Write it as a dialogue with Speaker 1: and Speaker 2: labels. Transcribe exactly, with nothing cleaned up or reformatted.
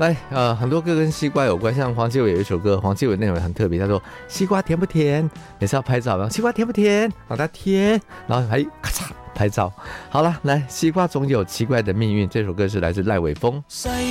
Speaker 1: 来，呃，很多歌跟西瓜有关，像黄基伟有一首歌，黄基伟内容很特别，他说西瓜甜不甜？每次要拍照，然后西瓜甜不甜？让它甜，然后还咔嚓拍照。好了，来，西瓜总有奇怪的命运。这首歌是来自赖伟峰。